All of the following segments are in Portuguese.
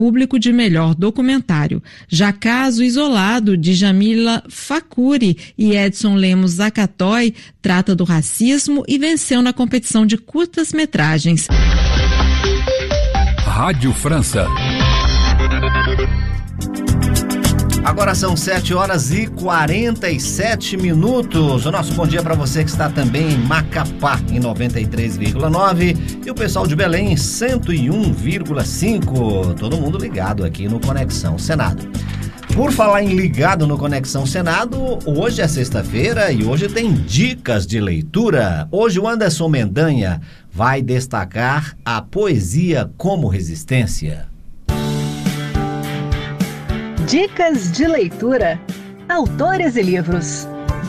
público de melhor documentário. Já Caso Isolado, de Jamila Facuri e Edson Lemos Zacatoy, trata do racismo e venceu na competição de curtas-metragens. Rádio França. Agora são 7h47. O nosso bom dia para você que está também em Macapá, em 93,9. E o pessoal de Belém, 101,5. Todo mundo ligado aqui no Conexão Senado. Por falar em ligado no Conexão Senado, hoje é sexta-feira e hoje tem dicas de leitura. Hoje o Anderson Mendanha vai destacar a poesia como resistência. Dicas de leitura. Autores e livros.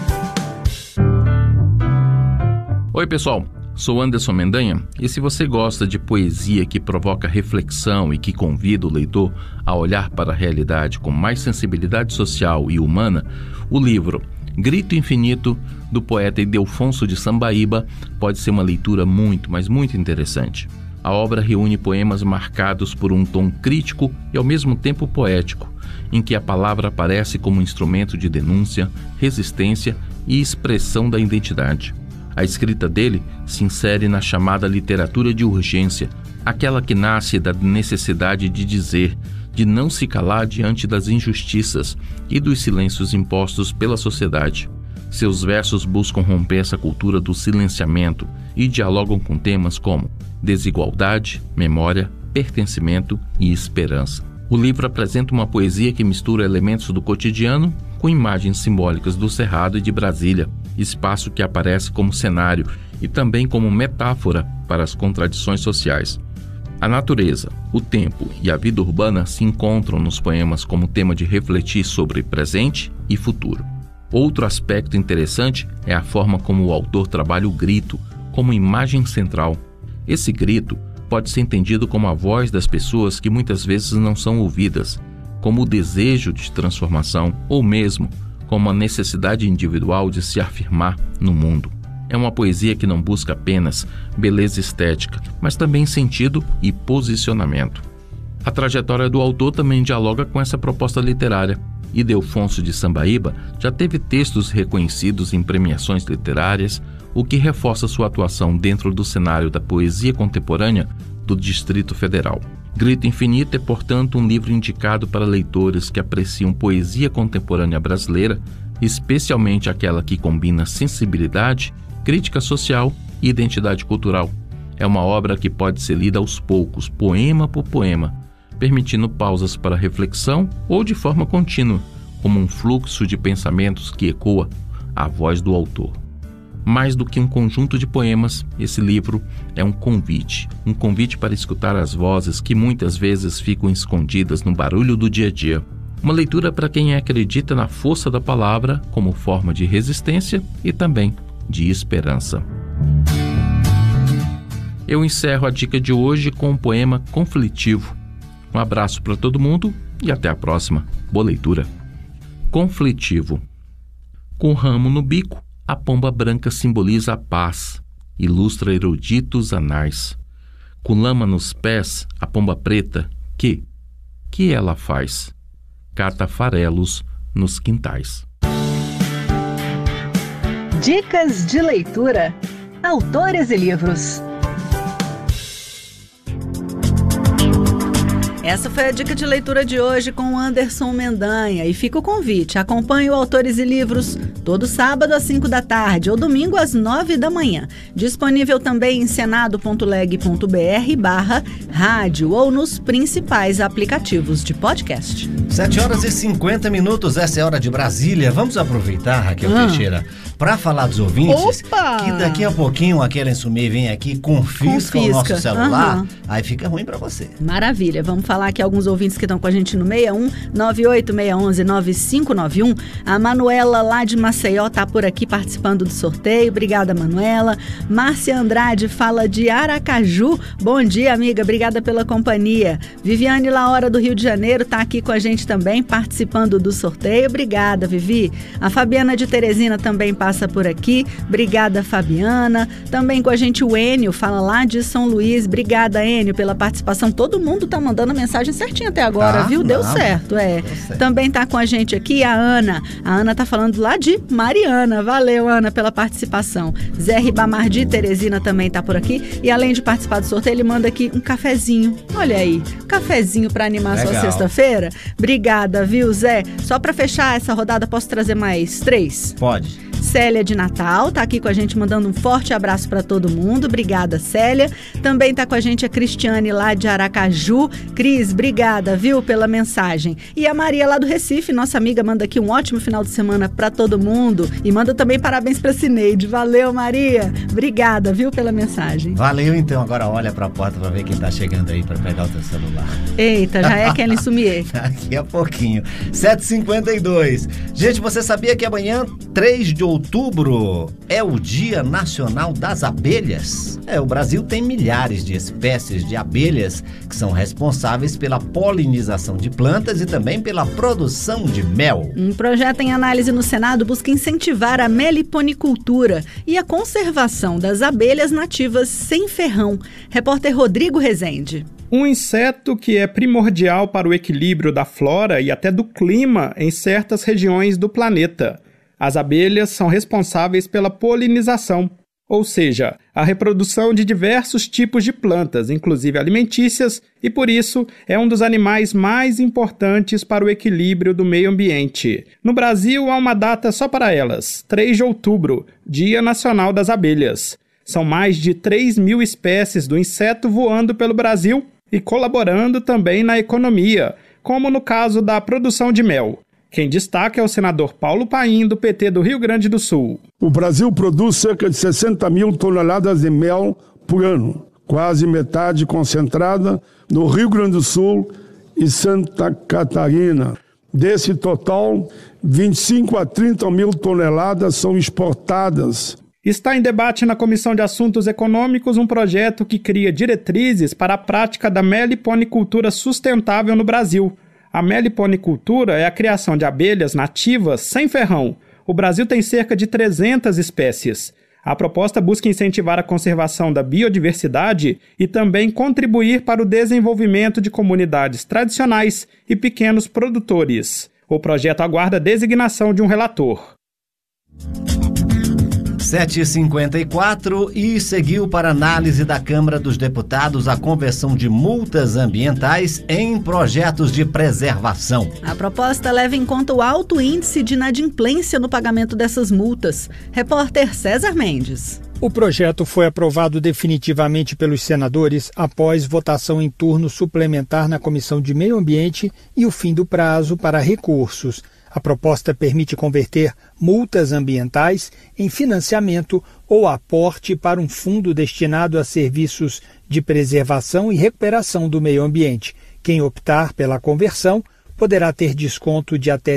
Oi, pessoal. Sou Anderson Mendanha e se você gosta de poesia que provoca reflexão e que convida o leitor a olhar para a realidade com mais sensibilidade social e humana, o livro Grito Infinito, do poeta Ildefonso de Sambaíba, pode ser uma leitura muito, mas muito interessante. A obra reúne poemas marcados por um tom crítico e ao mesmo tempo poético, em que a palavra aparece como instrumento de denúncia, resistência e expressão da identidade. A escrita dele se insere na chamada literatura de urgência, aquela que nasce da necessidade de dizer, de não se calar diante das injustiças e dos silêncios impostos pela sociedade. Seus versos buscam romper essa cultura do silenciamento e dialogam com temas como desigualdade, memória, pertencimento e esperança. O livro apresenta uma poesia que mistura elementos do cotidiano com imagens simbólicas do Cerrado e de Brasília, espaço que aparece como cenário e também como metáfora para as contradições sociais. A natureza, o tempo e a vida urbana se encontram nos poemas como tema de refletir sobre presente e futuro. Outro aspecto interessante é a forma como o autor trabalha o grito como imagem central. Esse grito pode ser entendido como a voz das pessoas que muitas vezes não são ouvidas, como o desejo de transformação ou mesmo como a necessidade individual de se afirmar no mundo. É uma poesia que não busca apenas beleza estética, mas também sentido e posicionamento. A trajetória do autor também dialoga com essa proposta literária. Ildefonso de Sambaíba já teve textos reconhecidos em premiações literárias, o que reforça sua atuação dentro do cenário da poesia contemporânea do Distrito Federal. Grito Infinito é, portanto, um livro indicado para leitores que apreciam poesia contemporânea brasileira, especialmente aquela que combina sensibilidade, crítica social e identidade cultural. É uma obra que pode ser lida aos poucos, poema por poema, permitindo pausas para reflexão ou de forma contínua, como um fluxo de pensamentos que ecoa a voz do autor. Mais do que um conjunto de poemas, esse livro é um convite para escutar as vozes que muitas vezes ficam escondidas no barulho do dia a dia. Uma leitura para quem acredita na força da palavra como forma de resistência e também de esperança. Eu encerro a dica de hoje com um poema conflitivo. Um abraço para todo mundo e até a próxima. Boa leitura. Conflitivo. Com ramo no bico, a pomba branca simboliza a paz, ilustra eruditos anais. Com lama nos pés, a pomba preta, que ela faz? Cata farelos nos quintais. Dicas de leitura. Autores e livros. Essa foi a dica de leitura de hoje com o Anderson Mendanha. E fica o convite, acompanhe o Autores e Livros todo sábado às 5 da tarde ou domingo às 9 da manhã. Disponível também em senado.leg.br/rádio ou nos principais aplicativos de podcast. 7h50, essa é a hora de Brasília. Vamos aproveitar, Raquel Teixeira, para falar dos ouvintes. Opa! Que daqui a pouquinho a Kellen Sumei vem aqui, confisca o nosso celular, aí fica ruim para você. Maravilha, vamos falar aqui alguns ouvintes que estão com a gente no 61-98-611-9591. A Manuela lá de Maceió está por aqui participando do sorteio. Obrigada, Manuela. Márcia Andrade fala de Aracaju. Bom dia, amiga. Obrigada pela companhia. Viviane Laora do Rio de Janeiro está aqui com a gente gente também, participando do sorteio. Obrigada, Vivi. A Fabiana de Teresina também passa por aqui. Obrigada, Fabiana. Também com a gente o Enio, fala lá de São Luís. Obrigada, Enio, pela participação. Todo mundo tá mandando a mensagem certinha até agora, viu? Deu certo, Deu certo. Também tá com a gente aqui a Ana. A Ana tá falando lá de Mariana. Valeu, Ana, pela participação. Zé Ribamar de Teresina também tá por aqui. E além de participar do sorteio, ele manda aqui um cafezinho. Olha aí, cafezinho para animar a sua sexta-feira. Obrigada, viu, Zé? Só para fechar essa rodada, posso trazer mais 3? Pode. Célia de Natal tá aqui com a gente, mandando um forte abraço para todo mundo. Obrigada, Célia. Também tá com a gente a Cristiane lá de Aracaju. Cris, obrigada, viu, pela mensagem. E a Maria lá do Recife, nossa amiga, manda aqui um ótimo final de semana para todo mundo e manda também parabéns para Cineide. Valeu, Maria. Obrigada, viu, pela mensagem. Valeu, então. Agora olha para a porta para ver quem tá chegando aí para pegar o teu celular. Eita, já é Kelly Sumier. Daqui a pouquinho. 7h52. Gente, você sabia que amanhã, 3 de outubro, é o Dia Nacional das Abelhas? O Brasil tem milhares de espécies de abelhas que são responsáveis pela polinização de plantas e também pela produção de mel. Um projeto em análise no Senado busca incentivar a meliponicultura e a conservação das abelhas nativas sem ferrão. Repórter Rodrigo Rezende. Um inseto que é primordial para o equilíbrio da flora e até do clima em certas regiões do planeta. As abelhas são responsáveis pela polinização, ou seja, a reprodução de diversos tipos de plantas, inclusive alimentícias, e por isso é um dos animais mais importantes para o equilíbrio do meio ambiente. No Brasil há uma data só para elas, 3 de outubro, Dia Nacional das Abelhas. São mais de 3.000 espécies do inseto voando pelo Brasil e colaborando também na economia, como no caso da produção de mel. Quem destaca é o senador Paulo Paim, do PT do Rio Grande do Sul. O Brasil produz cerca de 60 mil toneladas de mel por ano, quase metade concentrada no Rio Grande do Sul e Santa Catarina. Desse total, 25 a 30 mil toneladas são exportadas. Está em debate na Comissão de Assuntos Econômicos um projeto que cria diretrizes para a prática da meliponicultura sustentável no Brasil. A meliponicultura é a criação de abelhas nativas sem ferrão. O Brasil tem cerca de 300 espécies. A proposta busca incentivar a conservação da biodiversidade e também contribuir para o desenvolvimento de comunidades tradicionais e pequenos produtores. O projeto aguarda a designação de um relator. 7h54 e seguiu para análise da Câmara dos Deputados a conversão de multas ambientais em projetos de preservação. A proposta leva em conta o alto índice de inadimplência no pagamento dessas multas. Repórter César Mendes. O projeto foi aprovado definitivamente pelos senadores após votação em turno suplementar na Comissão de Meio Ambiente e o fim do prazo para recursos. A proposta permite converter multas ambientais em financiamento ou aporte para um fundo destinado a serviços de preservação e recuperação do meio ambiente. Quem optar pela conversão poderá ter desconto de até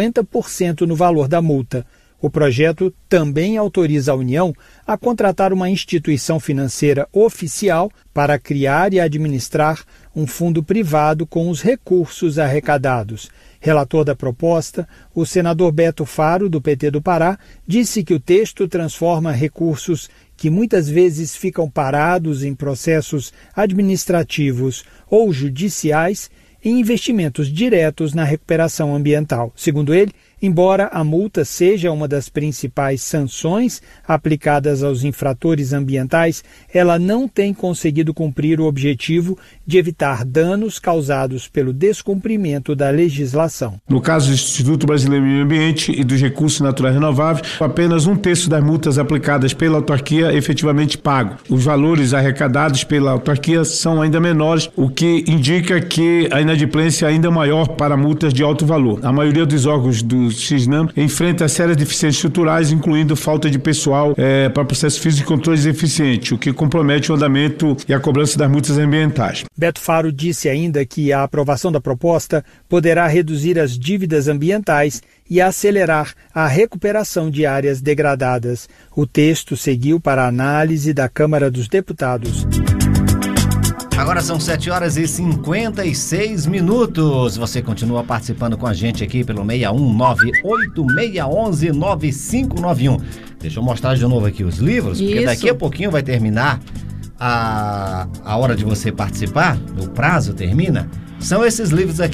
50% no valor da multa. O projeto também autoriza a União a contratar uma instituição financeira oficial para criar e administrar um fundo privado com os recursos arrecadados. Relator da proposta, o senador Beto Faro, do PT do Pará, disse que o texto transforma recursos que muitas vezes ficam parados em processos administrativos ou judiciais em investimentos diretos na recuperação ambiental. Segundo ele, embora a multa seja uma das principais sanções aplicadas aos infratores ambientais, ela não tem conseguido cumprir o objetivo de evitar danos causados pelo descumprimento da legislação. No caso do Instituto Brasileiro do Meio Ambiente e dos Recursos Naturais Renováveis, apenas 1/3 das multas aplicadas pela autarquia é efetivamente pago. Os valores arrecadados pela autarquia são ainda menores, o que indica que a inadimplência é ainda maior para multas de alto valor. A maioria dos órgãos do CISNAM enfrenta sérias deficiências estruturais, incluindo falta de pessoal para processo físico e controles eficientes, o que compromete o andamento e a cobrança das multas ambientais. Beto Faro disse ainda que a aprovação da proposta poderá reduzir as dívidas ambientais e acelerar a recuperação de áreas degradadas. O texto seguiu para a análise da Câmara dos Deputados. Agora são 7h56. Você continua participando com a gente aqui pelo 61986119591. Deixa eu mostrar de novo aqui os livros, porque daqui a pouquinho vai terminar a hora de você participar, o prazo termina. São esses livros aqui.